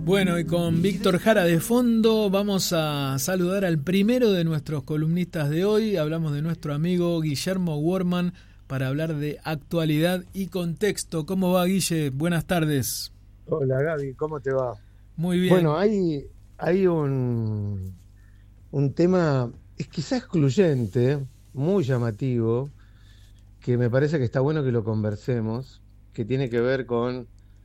Bueno, y con Víctor Jara de fondo vamos a saludar al primero de nuestros columnistas de hoy. Hablamos de nuestro amigo Guillermo Worman para hablar de actualidad y contexto. ¿Cómo va, Guille? Buenas tardes. Hola Gaby, ¿cómo te va? Muy bien. Bueno, hay un tema, es quizá excluyente, muy llamativo, que me parece que está bueno que lo conversemos, que tiene que ver con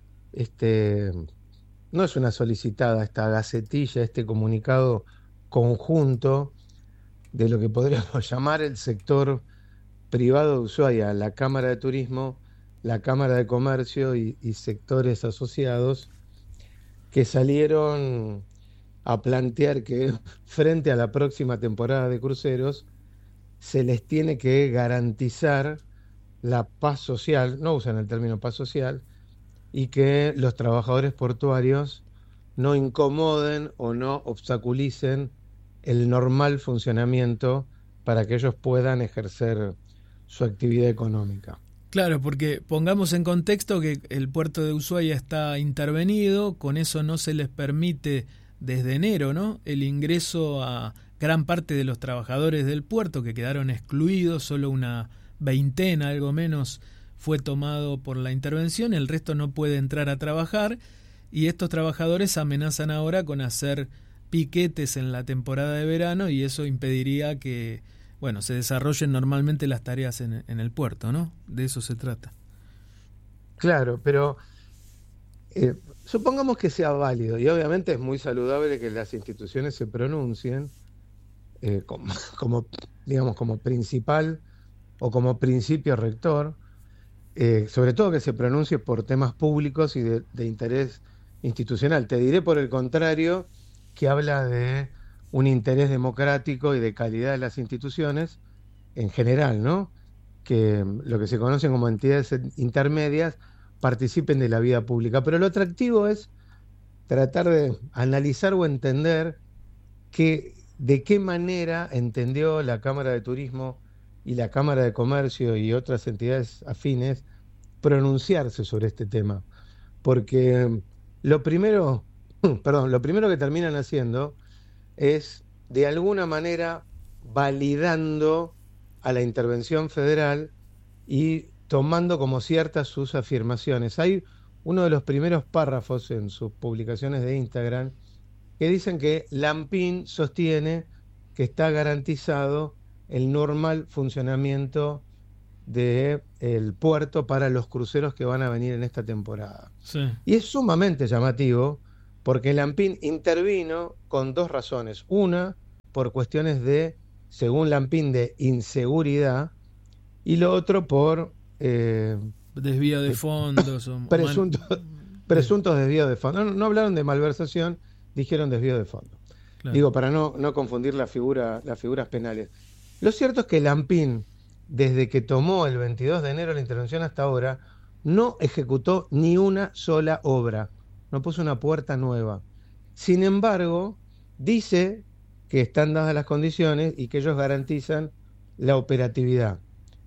este, no es una solicitada, esta gacetilla, este comunicado conjunto de lo que podríamos llamar el sector privado de Ushuaia, la Cámara de Turismo, la Cámara de Comercio y sectores asociados que salieron a plantear que frente a la próxima temporada de cruceros se les tiene que garantizar la paz social, no usan el término paz social, y que los trabajadores portuarios no incomoden o no obstaculicen el normal funcionamiento para que ellos puedan ejercer su actividad económica. Claro, porque pongamos en contexto que el puerto de Ushuaia está intervenido, con eso no se les permite desde enero, ¿no?, el ingreso a gran parte de los trabajadores del puerto, que quedaron excluidos, solo una veintena, algo menos, fue tomado por la intervención, el resto no puede entrar a trabajar, y estos trabajadores amenazan ahora con hacer piquetes en la temporada de verano, y eso impediría que, bueno, se desarrollen normalmente las tareas en el puerto, ¿no? De eso se trata. Claro, pero eh, supongamos que sea válido, y obviamente es muy saludable que las instituciones se pronuncien como, como, digamos, como principal o como principio rector, sobre todo que se pronuncie por temas públicos y de interés institucional. Te diré por el contrario que habla de un interés democrático y de calidad de las instituciones en general, ¿no? Que lo que se conocen como entidades intermedias participen de la vida pública. Pero lo atractivo es tratar de analizar o entender de qué manera entendió la Cámara de Turismo y la Cámara de Comercio y otras entidades afines pronunciarse sobre este tema. Porque lo primero, lo primero que terminan haciendo es, de alguna manera, validando a la intervención federal y tomando como ciertas sus afirmaciones. Hay uno de los primeros párrafos en sus publicaciones de Instagram que dicen que Lampin sostiene que está garantizado el normal funcionamiento del puerto para los cruceros que van a venir en esta temporada. Sí. Y es sumamente llamativo porque Lampin intervino con dos razones. Una, por cuestiones de, según Lampin, de inseguridad, y lo otro por Desvío de fondos o presuntos desvíos de fondos. No hablaron de malversación, dijeron desvío de fondos. Claro. Digo, para no confundir las figuras penales. Lo cierto es que Lampin, desde que tomó el 22 de enero la intervención hasta ahora, no ejecutó ni una sola obra, no puso una puerta nueva. Sin embargo, dice que están dadas las condiciones y que ellos garantizan la operatividad.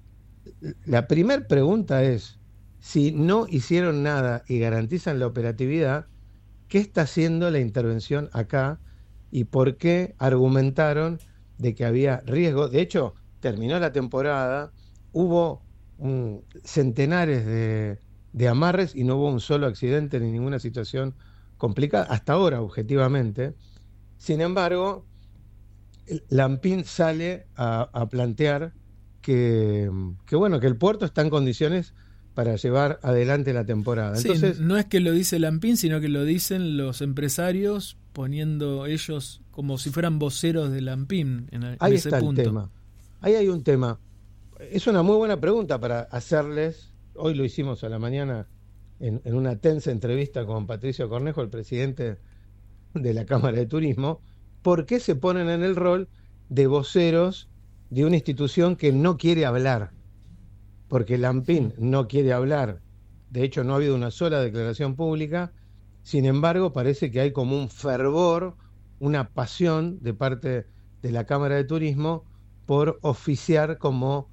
La primera pregunta es, si no hicieron nada y garantizan la operatividad, ¿qué está haciendo la intervención acá y por qué argumentaron de que había riesgo? De hecho, terminó la temporada, hubo centenares de amarres y no hubo un solo accidente ni ninguna situación complicada, hasta ahora, objetivamente. Sin embargo, Lampin sale a plantear bueno, que el puerto está en condiciones para llevar adelante la temporada. Sí, entonces, no es que lo dice Lampin, sino que lo dicen los empresarios, poniendo ellos como si fueran voceros de Lampin en ahí ese está punto. el tema. Ahí hay un tema. Es una muy buena pregunta para hacerles. Hoy lo hicimos a la mañana en una tensa entrevista con Patricio Cornejo, el presidente de la Cámara de Turismo. ¿Por qué se ponen en el rol de voceros de una institución que no quiere hablar? Porque Lampin no quiere hablar. De hecho, no ha habido una sola declaración pública. Sin embargo, parece que hay como un fervor, una pasión de parte de la Cámara de Turismo por oficiar como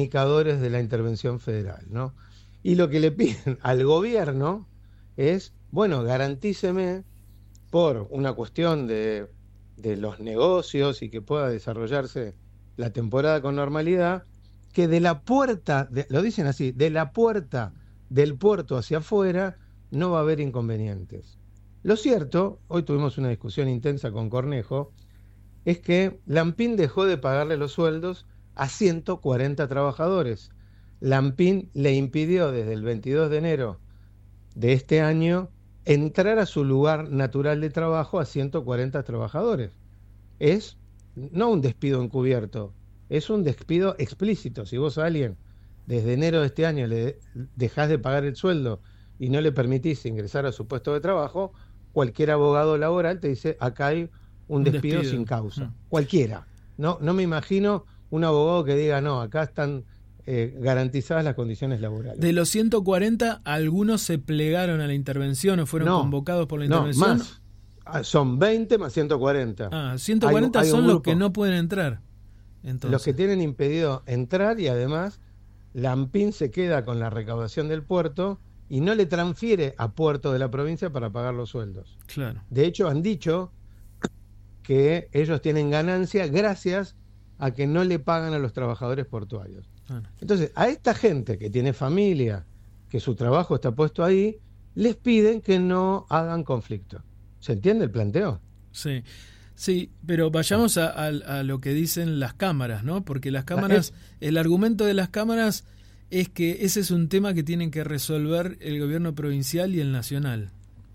comunicadores de la intervención federal, ¿no? Y lo que le piden al gobierno es bueno, garantíceme por una cuestión de los negocios y que pueda desarrollarse la temporada con normalidad, que de la puerta, lo dicen así, de la puerta del puerto hacia afuera no va a haber inconvenientes. Lo cierto, hoy tuvimos una discusión intensa con Cornejo, es que Lampin dejó de pagarle los sueldos a 140 trabajadores. Lampin le impidió desde el 22 de enero de este año entrar a su lugar natural de trabajo a 140 trabajadores. Es no un despido encubierto, es un despido explícito. Si vos a alguien desde enero de este año le dejás de pagar el sueldo y no le permitís ingresar a su puesto de trabajo, cualquier abogado laboral te dice, acá hay un despido sin causa. Cualquiera. No me imagino un abogado que diga, no, acá están garantizadas las condiciones laborales. De los 140, ¿algunos se plegaron a la intervención o fueron convocados por la intervención? Más. Son 20 más 140. 140 hay son los que no pueden entrar. Entonces, los que tienen impedido entrar, y además Lampin se queda con la recaudación del puerto y no le transfiere a puerto de la provincia para pagar los sueldos. Claro. De hecho, han dicho que ellos tienen ganancia gracias a que no le pagan a los trabajadores portuarios. Entonces, a esta gente que tiene familia, que su trabajo está puesto ahí, les piden que no hagan conflicto. ¿Se entiende el planteo? Sí. Sí, pero vayamos a lo que dicen las cámaras, ¿no? Porque las cámaras, el argumento de las cámaras es que ese es un tema que tienen que resolver el gobierno provincial y el nacional.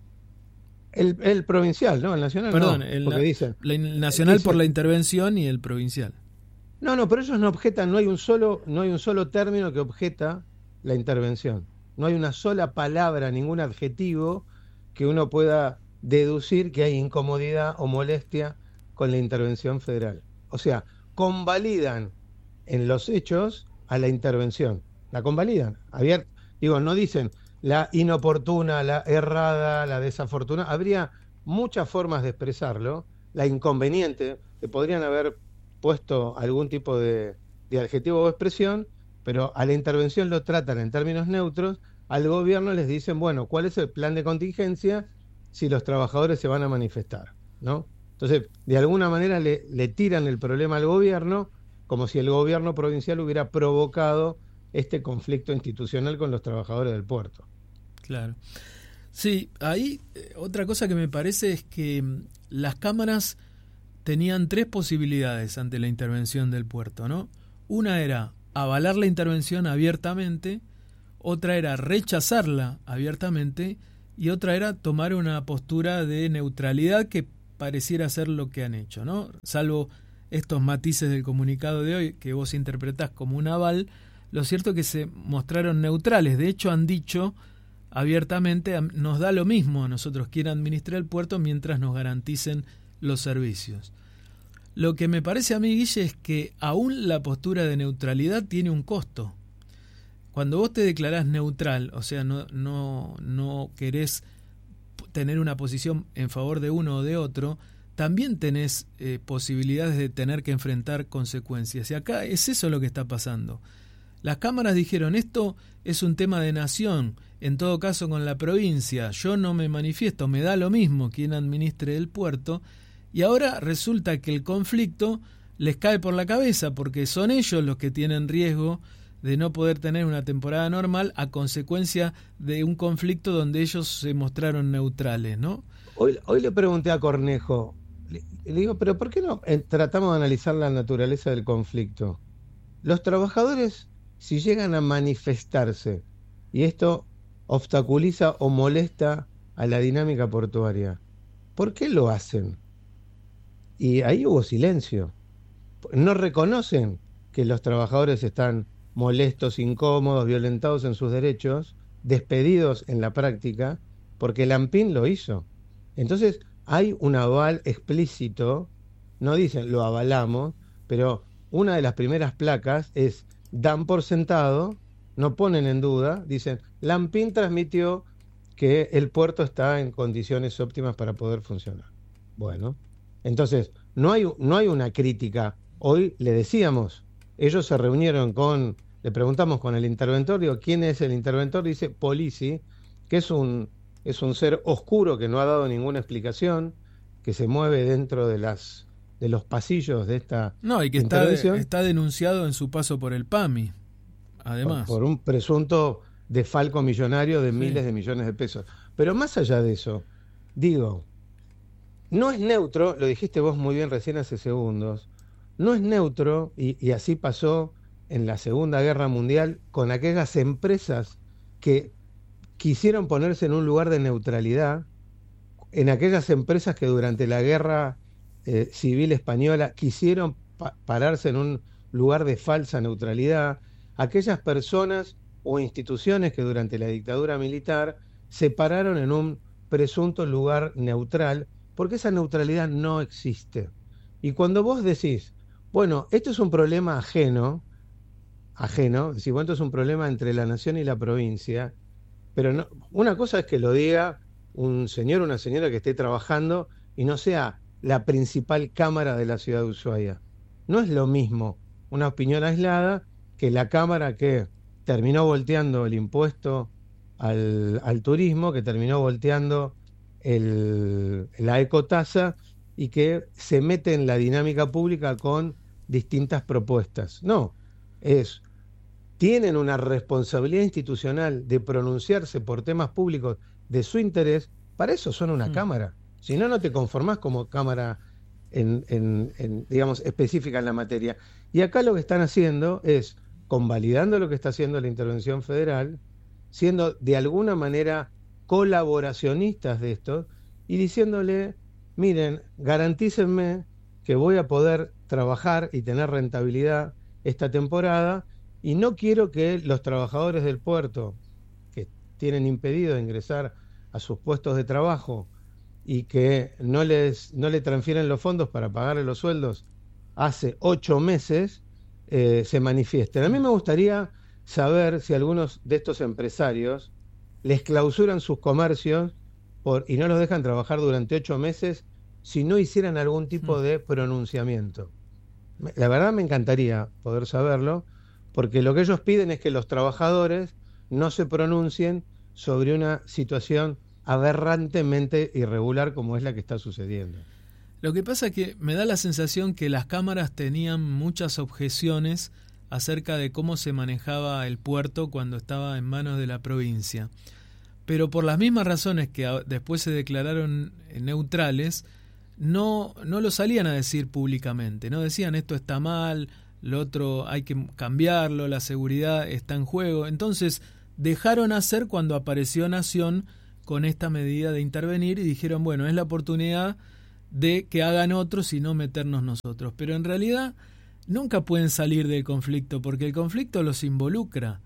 El provincial, ¿no? El nacional. Perdón, no, el nacional por la intervención y el provincial. No, pero ellos no objetan, no hay un solo término que objeta la intervención. No hay una sola palabra, ningún adjetivo que uno pueda deducir que hay incomodidad o molestia con la intervención federal. O sea, convalidan en los hechos a la intervención. La convalidan. No dicen la inoportuna, la errada, la desafortunada. Habría muchas formas de expresarlo. La inconveniente, que podrían haber puesto algún tipo de adjetivo o expresión, pero a la intervención lo tratan en términos neutros. Al gobierno les dicen, bueno, ¿cuál es el plan de contingencia si los trabajadores se van a manifestar? ¿No? Entonces, de alguna manera le tiran el problema al gobierno, como si el gobierno provincial hubiera provocado este conflicto institucional con los trabajadores del puerto. Claro. Sí, ahí otra cosa que me parece es que las cámaras tenían tres posibilidades ante la intervención del puerto, ¿no? Una era avalar la intervención abiertamente, otra era rechazarla abiertamente y otra era tomar una postura de neutralidad, que pareciera ser lo que han hecho, ¿no? Salvo estos matices del comunicado de hoy que vos interpretás como un aval, lo cierto es que se mostraron neutrales. De hecho, han dicho abiertamente, nos da lo mismo a nosotros quién administrar el puerto mientras nos garanticen los servicios. Lo que me parece a mí, Guille, es que aún la postura de neutralidad tiene un costo. Cuando vos te declarás neutral, o sea, no querés tener una posición en favor de uno o de otro, también tenés posibilidades de tener que enfrentar consecuencias. Y acá es eso lo que está pasando. Las cámaras dijeron, esto es un tema de nación, en todo caso con la provincia, yo no me manifiesto, me da lo mismo quién administre el puerto, y ahora resulta que el conflicto les cae por la cabeza, porque son ellos los que tienen riesgo de no poder tener una temporada normal a consecuencia de un conflicto donde ellos se mostraron neutrales, ¿no? Hoy le pregunté a Cornejo, le digo, pero ¿por qué no tratamos de analizar la naturaleza del conflicto? Los trabajadores, si llegan a manifestarse, y esto obstaculiza o molesta a la dinámica portuaria, ¿por qué lo hacen? Y ahí hubo silencio. No reconocen que los trabajadores están molestos, incómodos, violentados en sus derechos, despedidos en la práctica, porque Lampin lo hizo. Entonces hay un aval explícito, no dicen lo avalamos, pero una de las primeras placas es, dan por sentado, no ponen en duda, dicen, Lampin transmitió que el puerto está en condiciones óptimas para poder funcionar. Bueno, entonces no hay una crítica. Hoy le decíamos, ellos se reunieron le preguntamos con el interventor, digo, ¿quién es el interventor? Dice Polisi, que es un es un ser oscuro que no ha dado ninguna explicación, que se mueve dentro de los pasillos de esta No, y que intervención está denunciado en su paso por el PAMI, además. por un presunto desfalco millonario de Sí. miles de millones de pesos. Pero más allá de eso, digo, no es neutro, lo dijiste vos muy bien recién hace segundos, no es neutro, y así pasó en la Segunda Guerra Mundial con aquellas empresas que quisieron ponerse en un lugar de neutralidad, en aquellas empresas que durante la Guerra Civil Española quisieron pararse en un lugar de falsa neutralidad, aquellas personas o instituciones que durante la dictadura militar se pararon en un presunto lugar neutral, porque esa neutralidad no existe. Y cuando vos decís, bueno, esto es un problema decís, bueno, esto es un problema entre la nación y la provincia, pero no, una cosa es que lo diga un señor o una señora que esté trabajando y no sea la principal cámara de la ciudad de Ushuaia. No es lo mismo una opinión aislada que la cámara que terminó volteando el impuesto al turismo, que terminó volteando la ecotasa y que se mete en la dinámica pública con distintas propuestas. No, tienen una responsabilidad institucional de pronunciarse por temas públicos de su interés, para eso son una cámara. Si no, no te conformás como cámara digamos, específica en la materia. Y acá lo que están haciendo es, convalidando lo que está haciendo la intervención federal, siendo de alguna manera colaboracionistas de esto, y diciéndole, miren, garantícenme que voy a poder trabajar y tener rentabilidad esta temporada, y no quiero que los trabajadores del puerto, que tienen impedido ingresar a sus puestos de trabajo y que no le transfieren los fondos para pagarle los sueldos hace 8 meses, se manifiesten. A mí me gustaría saber si algunos de estos empresarios les clausuran sus comercios y no los dejan trabajar durante 8 meses si no hicieran algún tipo de pronunciamiento. La verdad me encantaría poder saberlo, porque lo que ellos piden es que los trabajadores no se pronuncien sobre una situación aberrantemente irregular como es la que está sucediendo. Lo que pasa es que me da la sensación que las cámaras tenían muchas objeciones acerca de cómo se manejaba el puerto cuando estaba en manos de la provincia. Pero por las mismas razones que después se declararon neutrales, no lo salían a decir públicamente. No decían esto está mal, lo otro hay que cambiarlo, la seguridad está en juego. Entonces dejaron hacer cuando apareció Nación con esta medida de intervenir y dijeron, bueno, es la oportunidad de que hagan otros y no meternos nosotros. Pero en realidad nunca pueden salir del conflicto porque el conflicto los involucra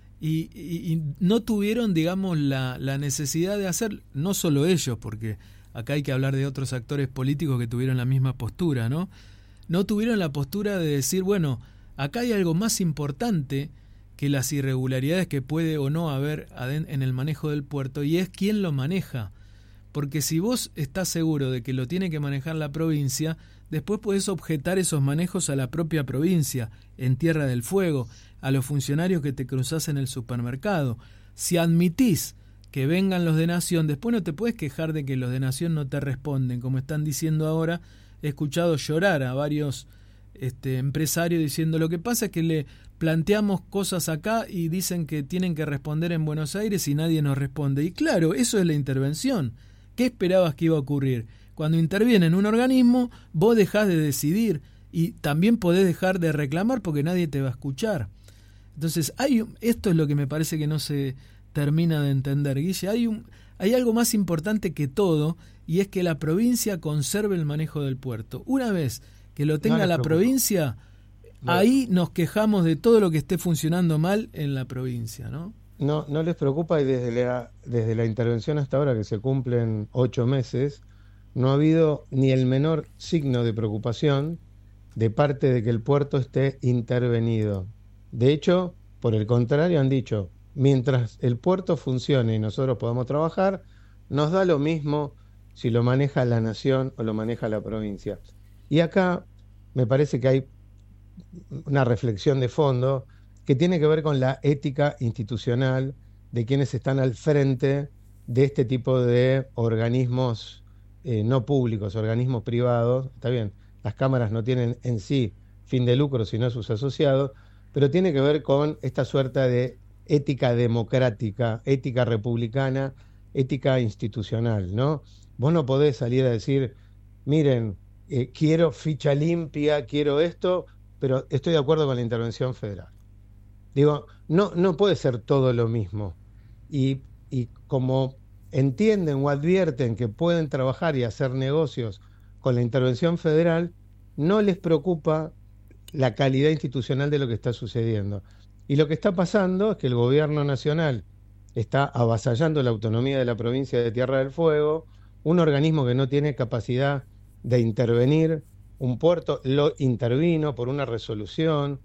y no tuvieron, digamos, la necesidad de hacer, no solo ellos, porque acá hay que hablar de otros actores políticos que tuvieron la misma postura, ¿no? No tuvieron la postura de decir, bueno, acá hay algo más importante que las irregularidades que puede o no haber en el manejo del puerto, y es quién lo maneja. Porque si vos estás seguro de que lo tiene que manejar la provincia, después podés objetar esos manejos a la propia provincia, en Tierra del Fuego, a los funcionarios que te cruzás en el supermercado. Si admitís que vengan los de Nación, después no te puedes quejar de que los de Nación no te responden, como están diciendo ahora. He escuchado llorar a varios empresarios diciendo, lo que pasa es que le planteamos cosas acá y dicen que tienen que responder en Buenos Aires y nadie nos responde. Y claro, eso es la intervención. ¿Qué esperabas que iba a ocurrir? Cuando interviene en un organismo, vos dejás de decidir y también podés dejar de reclamar porque nadie te va a escuchar. Entonces, esto es lo que me parece que no se termina de entender, Guille. Hay algo más importante que todo, y es que la provincia conserve el manejo del puerto. Una vez que lo tenga la provincia, ahí nos quejamos de todo lo que esté funcionando mal en la provincia, ¿no? No les preocupa, y desde la intervención hasta ahora, que se cumplen 8 meses, no ha habido ni el menor signo de preocupación de parte de que el puerto esté intervenido. De hecho, por el contrario, han dicho, mientras el puerto funcione y nosotros podamos trabajar, nos da lo mismo si lo maneja la Nación o lo maneja la provincia. Y acá me parece que hay una reflexión de fondo, que tiene que ver con la ética institucional de quienes están al frente de este tipo de organismos no públicos, organismos privados. Está bien, las cámaras no tienen en sí fin de lucro, sino sus asociados, pero tiene que ver con esta suerte de ética democrática, ética republicana, ética institucional, ¿no? Vos no podés salir a decir, miren, quiero ficha limpia, quiero esto, pero estoy de acuerdo con la intervención federal. Digo, no puede ser todo lo mismo. Y como entienden o advierten que pueden trabajar y hacer negocios con la intervención federal, no les preocupa la calidad institucional de lo que está sucediendo. Y lo que está pasando es que el gobierno nacional está avasallando la autonomía de la provincia de Tierra del Fuego, un organismo que no tiene capacidad de intervenir, un puerto lo intervino por una resolución,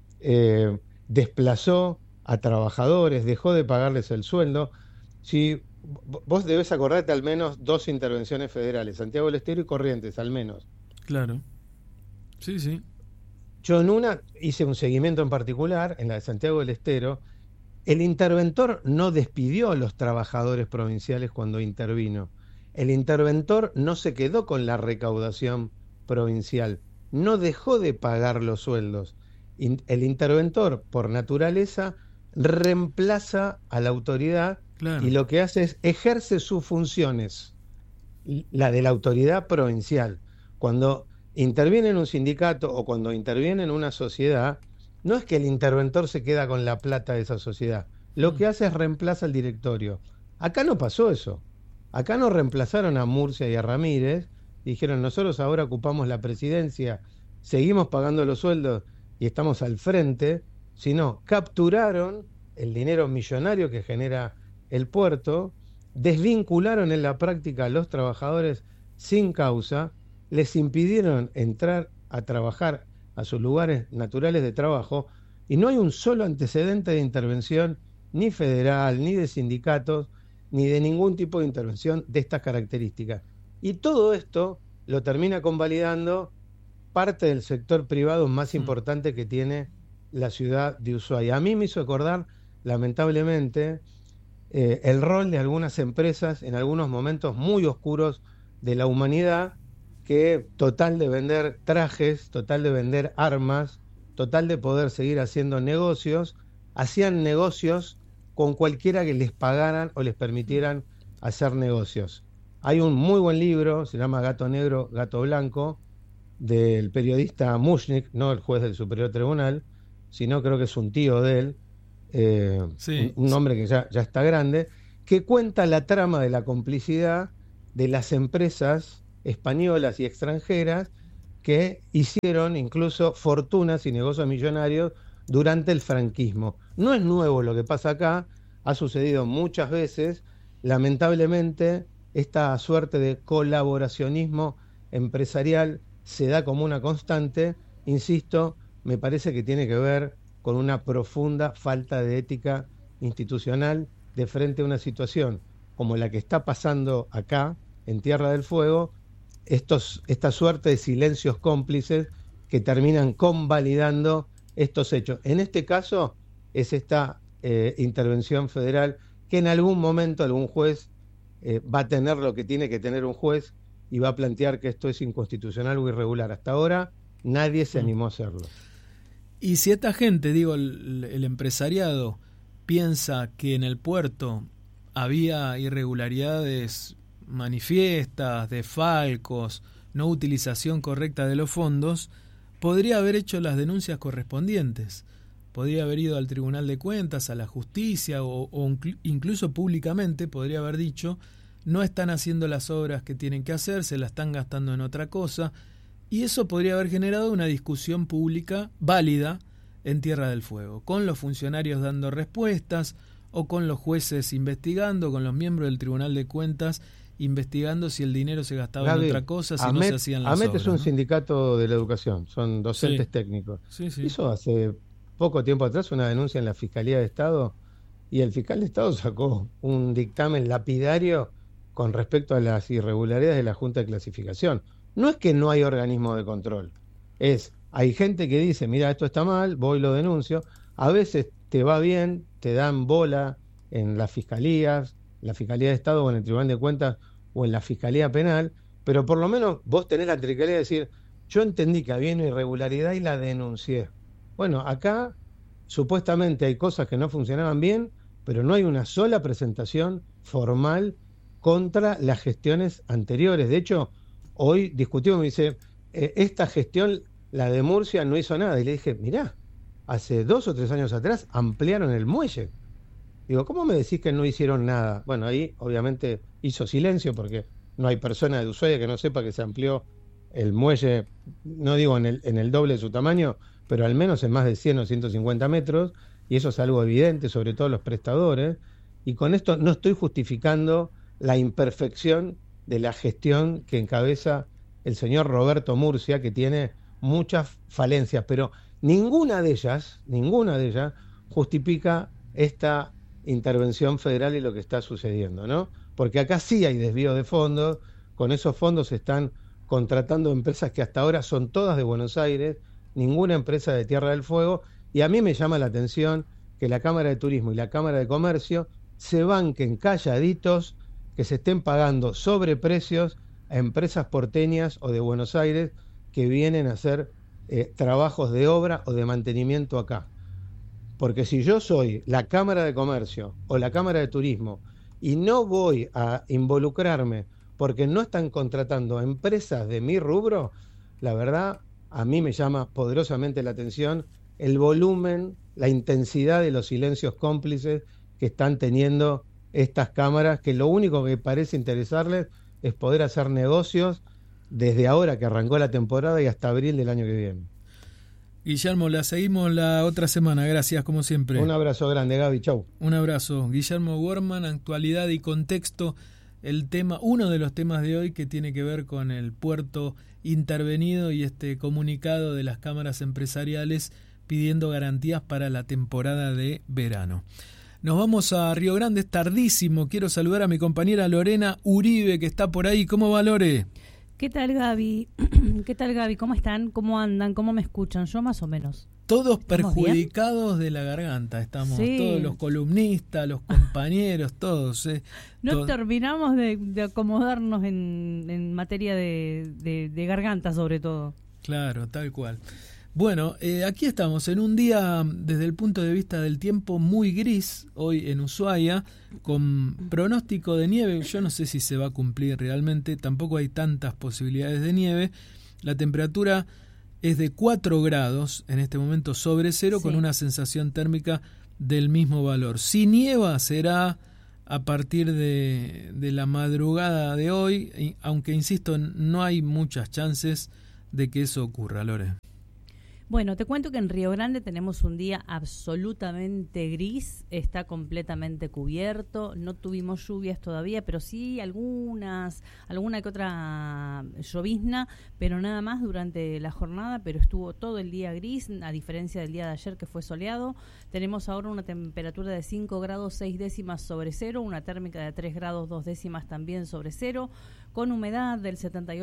desplazó a trabajadores, dejó de pagarles el sueldo. Si vos debes acordarte al menos 2 intervenciones federales, Santiago del Estero y Corrientes, al menos. Claro. Sí, sí. Yo en una hice un seguimiento en particular, en la de Santiago del Estero. El interventor no despidió a los trabajadores provinciales cuando intervino. El interventor no se quedó con la recaudación provincial, no dejó de pagar los sueldos. El interventor, por naturaleza, reemplaza a la autoridad, Claro. y lo que hace es ejerce sus funciones, la de la autoridad provincial. Cuando interviene en un sindicato o cuando interviene en una sociedad, no es que el interventor se queda con la plata de esa sociedad. Lo que hace es reemplaza al directorio. Acá no pasó eso. Acá no reemplazaron a Murcia y a Ramírez. Dijeron, nosotros ahora ocupamos la presidencia, seguimos pagando los sueldos y estamos al frente. Sino, capturaron el dinero millonario que genera el puerto, desvincularon en la práctica a los trabajadores sin causa, les impidieron entrar a trabajar a sus lugares naturales de trabajo, y no hay un solo antecedente de intervención, ni federal, ni de sindicatos, ni de ningún tipo de intervención de estas características. Y todo esto lo termina convalidando parte del sector privado más importante que tiene la ciudad de Ushuaia. A mí me hizo acordar, lamentablemente, el rol de algunas empresas en algunos momentos muy oscuros de la humanidad, que total de vender trajes, total de vender armas, total de poder seguir haciendo negocios, hacían negocios con cualquiera que les pagaran o les permitieran hacer negocios. Hay un muy buen libro, se llama Gato Negro, Gato Blanco, del periodista Mushnik, no el juez del Superior Tribunal, sino creo que es un tío de él, Sí. un hombre que ya está grande, que cuenta la trama de la complicidad de las empresas españolas y extranjeras que hicieron incluso fortunas y negocios millonarios durante el franquismo. No es nuevo lo que pasa acá, ha sucedido muchas veces. Lamentablemente, esta suerte de colaboracionismo empresarial se da como una constante. Insisto, me parece que tiene que ver con una profunda falta de ética institucional de frente a una situación como la que está pasando acá, en Tierra del Fuego, esta suerte de silencios cómplices que terminan convalidando estos hechos. En este caso es esta intervención federal, que en algún momento algún juez va a tener lo que tiene que tener un juez y va a plantear que esto es inconstitucional o irregular. Hasta ahora nadie se animó a hacerlo. Y si esta gente, digo, el empresariado, piensa que en el puerto había irregularidades manifiestas, desfalcos, no utilización correcta de los fondos, podría haber hecho las denuncias correspondientes. Podría haber ido al Tribunal de Cuentas, a la justicia o incluso públicamente podría haber dicho, no están haciendo las obras que tienen que hacer, se la están gastando en otra cosa, y eso podría haber generado una discusión pública válida en Tierra del Fuego, con los funcionarios dando respuestas o con los jueces investigando, con los miembros del Tribunal de Cuentas investigando si el dinero se gastaba en otra cosa, si no se hacían las obras. AMET es un sindicato de la educación, son docentes técnicos. Hizo hace poco tiempo atrás una denuncia en la Fiscalía de Estado, y el fiscal de Estado sacó un dictamen lapidario con respecto a las irregularidades de la Junta de Clasificación. No es que no hay organismo de control, hay gente que dice, mira, esto está mal, voy y lo denuncio. A veces te va bien, te dan bola en las fiscalías, la Fiscalía de Estado o en el Tribunal de Cuentas o en la Fiscalía Penal, pero por lo menos vos tenés la tranquilidad de decir, yo entendí que había una irregularidad y la denuncié. Bueno, acá supuestamente hay cosas que no funcionaban bien, pero no hay una sola presentación formal contra las gestiones anteriores. De hecho, hoy discutimos, me dice, esta gestión, la de Murcia, no hizo nada. Y le dije, mirá, hace 2 o 3 años atrás ampliaron el muelle. Digo, ¿cómo me decís que no hicieron nada? Bueno, ahí obviamente hizo silencio porque no hay persona de Ushuaia que no sepa que se amplió el muelle, no digo en el doble de su tamaño, pero al menos en más de 100 o 150 metros, y eso es algo evidente, sobre todo los prestadores, y con esto no estoy justificando la imperfección de la gestión que encabeza el señor Roberto Murcia, que tiene muchas falencias, pero ninguna de ellas justifica esta intervención federal y lo que está sucediendo, ¿no? Porque acá sí hay desvío de fondos, con esos fondos se están contratando empresas que hasta ahora son todas de Buenos Aires, ninguna empresa de Tierra del Fuego, y a mí me llama la atención que la Cámara de Turismo y la Cámara de Comercio se banquen calladitos, que se estén pagando sobreprecios a empresas porteñas o de Buenos Aires que vienen a hacer trabajos de obra o de mantenimiento acá. Porque si yo soy la Cámara de Comercio o la Cámara de Turismo y no voy a involucrarme porque no están contratando a empresas de mi rubro, la verdad, a mí me llama poderosamente la atención el volumen, la intensidad de los silencios cómplices que están teniendo estas cámaras, que lo único que parece interesarles es poder hacer negocios desde ahora que arrancó la temporada y hasta abril del año que viene. Guillermo, la seguimos la otra semana. Gracias, como siempre. Un abrazo grande, Gaby. Chau. Un abrazo. Guillermo Worman, actualidad y contexto. El tema, uno de los temas de hoy que tiene que ver con el puerto intervenido y este comunicado de las cámaras empresariales pidiendo garantías para la temporada de verano. Nos vamos a Río Grande, es tardísimo. Quiero saludar a mi compañera Lorena Uribe, que está por ahí. ¿Cómo va, Lore? ¿Qué tal, Gaby? ¿Qué tal, Gaby? ¿Cómo están? ¿Cómo andan? ¿Cómo me escuchan? Yo más o menos. Todos perjudicados de la garganta estamos, sí. Todos los columnistas, los compañeros, todos. No terminamos de acomodarnos en materia de garganta, sobre todo. Claro, tal cual. Bueno, aquí estamos en un día, desde el punto de vista del tiempo, muy gris, hoy en Ushuaia, con pronóstico de nieve. Yo no sé si se va a cumplir realmente, tampoco hay tantas posibilidades de nieve. La temperatura es de 4 grados en este momento sobre cero, sí, con una sensación térmica del mismo valor. Si nieva será a partir de la madrugada de hoy, aunque insisto, no hay muchas chances de que eso ocurra, Lore. Bueno, te cuento que en Río Grande tenemos un día absolutamente gris, está completamente cubierto, no tuvimos lluvias todavía, pero sí alguna que otra llovizna, pero nada más durante la jornada, pero estuvo todo el día gris, a diferencia del día de ayer que fue soleado. Tenemos ahora una temperatura de 5 grados 6 décimas sobre cero, una térmica de 3 grados 2 décimas también sobre cero, con humedad del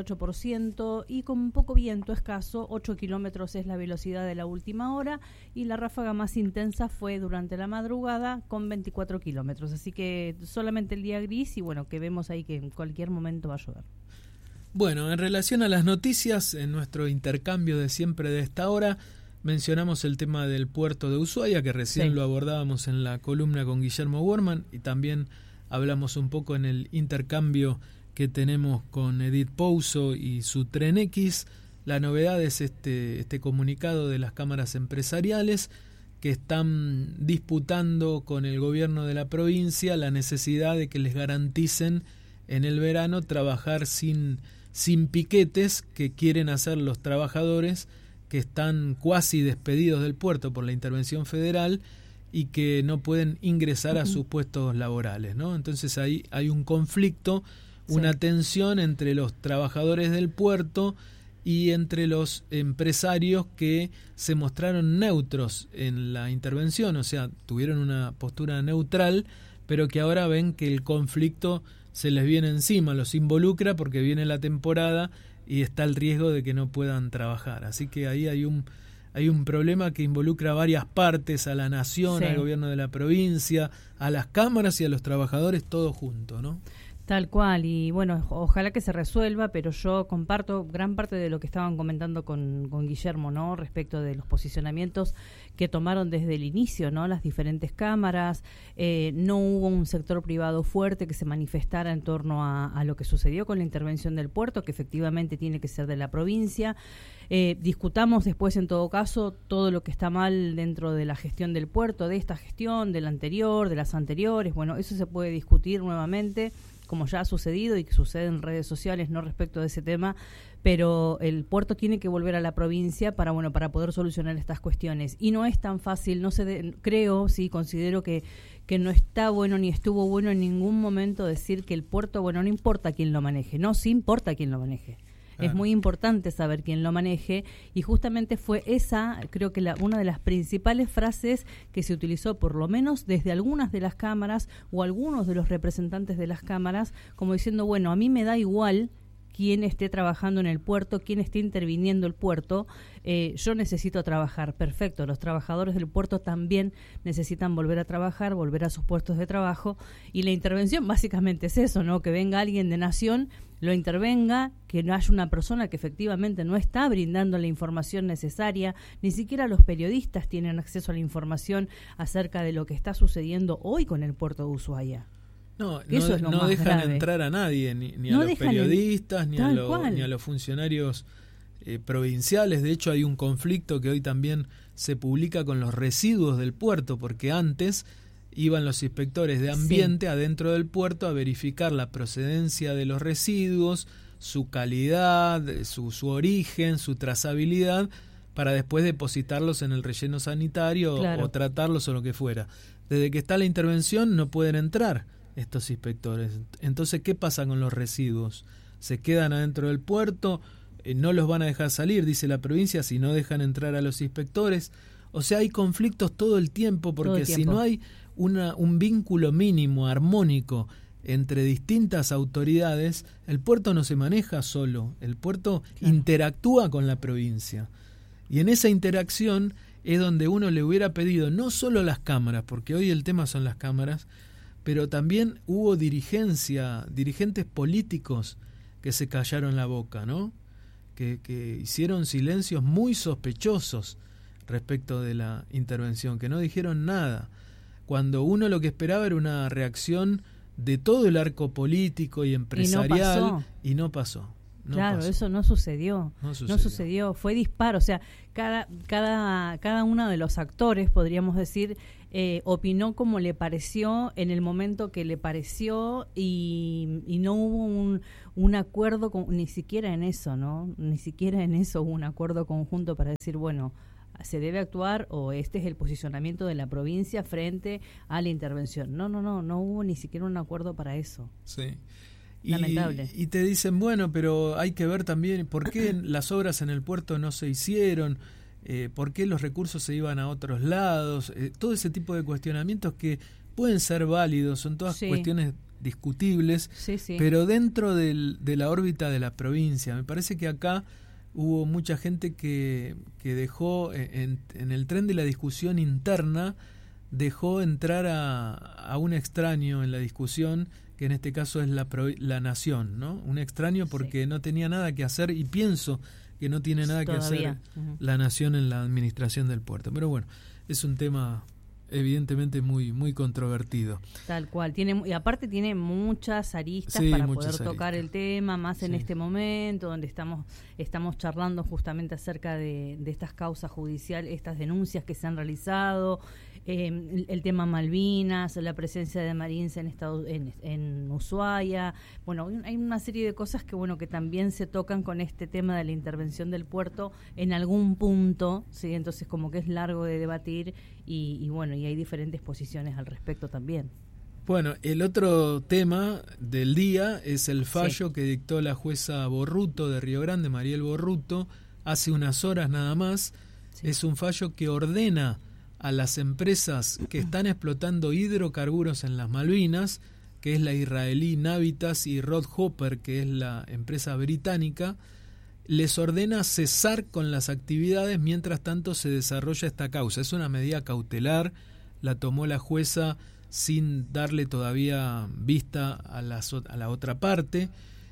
78% y con poco viento escaso. 8 kilómetros es la velocidad de la última hora y la ráfaga más intensa fue durante la madrugada con 24 kilómetros. Así que solamente el día gris y bueno, que vemos ahí que en cualquier momento va a llover. Bueno, en relación a las noticias, en nuestro intercambio de siempre de esta hora, mencionamos el tema del puerto de Ushuaia, que recién lo abordábamos en la columna con Guillermo Worman, y también hablamos un poco en el intercambio que tenemos con Edith Pouso y su Tren X. La novedad es este comunicado de las cámaras empresariales que están disputando con el gobierno de la provincia la necesidad de que les garanticen en el verano trabajar sin piquetes que quieren hacer los trabajadores que están cuasi despedidos del puerto por la intervención federal y que no pueden ingresar a sus puestos laborales, ¿no? Entonces ahí hay un conflicto, una tensión entre los trabajadores del puerto y entre los empresarios que se mostraron neutros en la intervención, o sea, tuvieron una postura neutral, pero que ahora ven que el conflicto se les viene encima, los involucra porque viene la temporada y está el riesgo de que no puedan trabajar. Así que ahí hay hay un problema que involucra a varias partes, a la nación, Sí. al gobierno de la provincia, a las cámaras y a los trabajadores, todos juntos, ¿no? Tal cual, y bueno, ojalá que se resuelva, pero yo comparto gran parte de lo que estaban comentando con Guillermo, ¿no? Respecto de los posicionamientos que tomaron desde el inicio, ¿no? Las diferentes cámaras, no hubo un sector privado fuerte que se manifestara en torno a lo que sucedió con la intervención del puerto, que efectivamente tiene que ser de la provincia. Discutamos después, en todo caso, todo lo que está mal dentro de la gestión del puerto, de esta gestión, de la anterior, de las anteriores. Bueno, eso se puede discutir nuevamente, como ya ha sucedido y que sucede en redes sociales, no respecto de ese tema, pero el puerto tiene que volver a la provincia para poder solucionar estas cuestiones. Y no es tan fácil, considero que no está bueno ni estuvo bueno en ningún momento decir que el puerto, no importa quién lo maneje, no, sí importa quién lo maneje. Es muy importante saber quién lo maneje, y justamente fue esa, creo que una de las principales frases que se utilizó, por lo menos desde algunas de las cámaras o algunos de los representantes de las cámaras, como diciendo, bueno, a mí me da igual quién esté trabajando en el puerto, quién esté interviniendo el puerto, yo necesito trabajar. Perfecto, los trabajadores del puerto también necesitan volver a trabajar, volver a sus puestos de trabajo, y la intervención básicamente es eso, ¿no? Que venga alguien de Nación, lo intervenga, que no haya una persona que efectivamente no está brindando la información necesaria, ni siquiera los periodistas tienen acceso a la información acerca de lo que está sucediendo hoy con el puerto de Ushuaia. No más dejan grave. Entrar a nadie, ni No a los periodistas, ni a cual. los funcionarios provinciales. De hecho, hay un conflicto que hoy también se publica con los residuos del puerto, porque antes iban los inspectores de ambiente adentro del puerto a verificar la procedencia de los residuos, su calidad, su origen, su trazabilidad, para después depositarlos en el relleno sanitario, claro, o tratarlos o lo que fuera. Desde que está la intervención no pueden entrar estos inspectores. Entonces, ¿qué pasa con los residuos? ¿Se quedan adentro del puerto? ¿No los van a dejar salir, dice la provincia, si no dejan entrar a los inspectores? O sea, hay conflictos todo el tiempo, porque si no hay un vínculo mínimo, armónico, entre distintas autoridades, el puerto no se maneja solo, el puerto interactúa con la provincia. Y en esa interacción es donde uno le hubiera pedido no solo las cámaras, porque hoy el tema son las cámaras, pero también hubo dirigentes políticos que se callaron la boca, ¿no? Que hicieron silencios muy sospechosos respecto de la intervención, que no dijeron nada, cuando uno lo que esperaba era una reacción de todo el arco político y empresarial, y no pasó. Eso no sucedió. No sucedió. Fue disparo. O sea, cada uno de los actores, podríamos decir, opinó como le pareció en el momento que le pareció, y no hubo un acuerdo, ni siquiera en eso, ¿no? Ni siquiera en eso hubo un acuerdo conjunto para decir, bueno, se debe actuar, o este es el posicionamiento de la provincia frente a la intervención. No hubo ni siquiera un acuerdo para eso. Sí. Lamentable. Y te dicen, bueno, pero hay que ver también por qué las obras en el puerto no se hicieron, por qué los recursos se iban a otros lados, todo ese tipo de cuestionamientos que pueden ser válidos, son todas cuestiones discutibles, pero dentro de la órbita de la provincia. Me parece que acá hubo mucha gente que dejó en el tren de la discusión interna, dejó entrar a un extraño en la discusión, que en este caso es la nación, ¿no? Un extraño porque no tenía nada que hacer, y pienso que no tiene nada que hacer la nación en la administración del puerto. Pero bueno, es un tema evidentemente muy muy controvertido. Tal cual, y aparte tiene muchas aristas para poder tocar el tema, más en este momento donde estamos charlando justamente acerca de estas causas judiciales, estas denuncias que se han realizado, el tema Malvinas, la presencia de Marines en Ushuaia. Bueno, hay una serie de cosas que también se tocan con este tema de la intervención del puerto en algún punto, ¿sí? Entonces como que es largo de debatir, y hay diferentes posiciones al respecto también. Bueno, el otro tema del día es el fallo que dictó la jueza Borruto de Río Grande, Mariel Borruto, hace unas horas nada más. Es un fallo que ordena a las empresas que están explotando hidrocarburos en las Malvinas, que es la israelí Navitas, y Rod Hopper, que es la empresa británica, les ordena cesar con las actividades mientras tanto se desarrolla esta causa. Es una medida cautelar, la tomó la jueza sin darle todavía vista a la otra parte.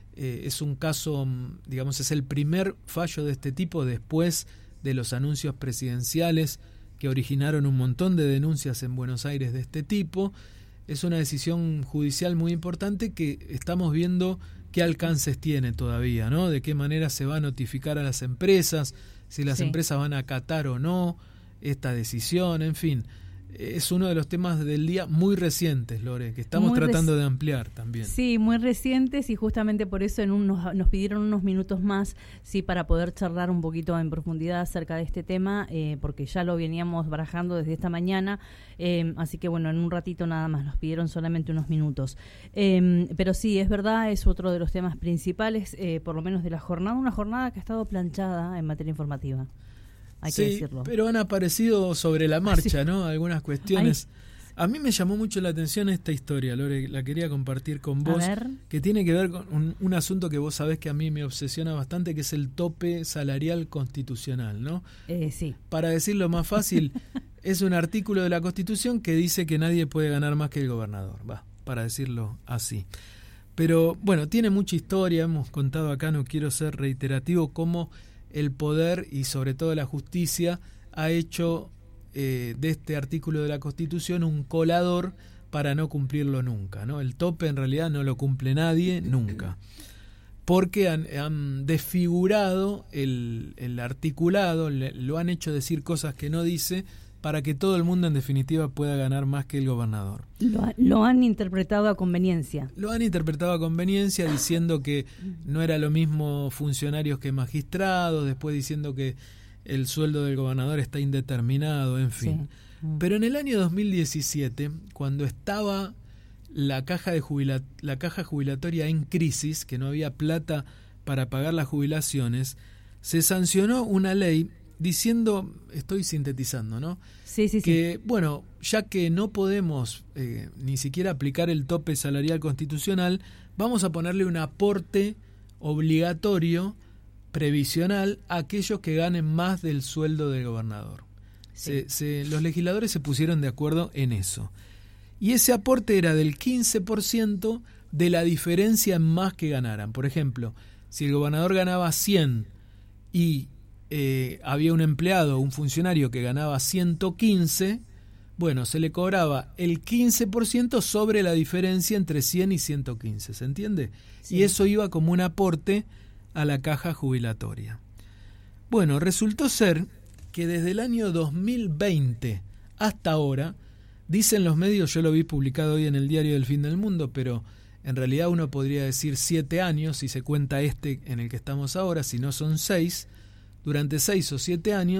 Es un caso, digamos, es el primer fallo de este tipo después de los anuncios presidenciales que originaron un montón de denuncias en Buenos Aires de este tipo. Es una decisión judicial muy importante que estamos viendo qué alcances tiene todavía, ¿no? De qué manera se va a notificar a las empresas, si las empresas van a acatar o no esta decisión, en fin. Es uno de los temas del día muy recientes, Lore, que estamos tratando de ampliar también. Sí, muy recientes, y justamente por eso nos pidieron unos minutos más, sí, para poder charlar un poquito en profundidad acerca de este tema, porque ya lo veníamos barajando desde esta mañana, así que bueno, en un ratito nada más, nos pidieron solamente unos minutos. Pero sí, es verdad, es otro de los temas principales, por lo menos de la jornada, una jornada que ha estado planchada en materia informativa. Hay que decirlo. Pero han aparecido sobre la marcha, ¿no? Algunas cuestiones. A mí me llamó mucho la atención esta historia, Lore, la quería compartir con vos, que tiene que ver con un asunto que vos sabés que a mí me obsesiona bastante, que es el tope salarial constitucional, ¿no? Sí. Para decirlo más fácil, es un artículo de la Constitución que dice que nadie puede ganar más que el gobernador, para decirlo así. Pero bueno, tiene mucha historia, hemos contado acá, no quiero ser reiterativo, cómo el poder y sobre todo la justicia ha hecho de este artículo de la Constitución un colador para no cumplirlo nunca, ¿no? El tope en realidad no lo cumple nadie nunca, porque han desfigurado el articulado, lo han hecho decir cosas que no dice, para que todo el mundo en definitiva pueda ganar más que el gobernador. Lo han interpretado a conveniencia. Lo han interpretado a conveniencia, diciendo que no era lo mismo funcionarios que magistrados, después diciendo que el sueldo del gobernador está indeterminado, en fin. Sí. Pero en el año 2017, cuando estaba la caja jubilatoria en crisis, que no había plata para pagar las jubilaciones, se sancionó una ley diciendo, estoy sintetizando, ¿no? Sí. Que, bueno, ya que no podemos ni siquiera aplicar el tope salarial constitucional, vamos a ponerle un aporte obligatorio, previsional, a aquellos que ganen más del sueldo del gobernador. Sí. Los legisladores se pusieron de acuerdo en eso. Y ese aporte era del 15% de la diferencia en más que ganaran. Por ejemplo, si el gobernador ganaba 100 y había un empleado, un funcionario que ganaba 115, bueno, se le cobraba el 15% sobre la diferencia entre 100 y 115, ¿se entiende? Sí. Y eso iba como un aporte a la caja jubilatoria. Bueno, resultó ser que desde el año 2020 hasta ahora, dicen los medios, yo lo vi publicado hoy en el diario del Fin del Mundo, pero en realidad uno podría decir 7 años, si se cuenta este en el que estamos ahora, si no son 6, durante 6 o 7 años,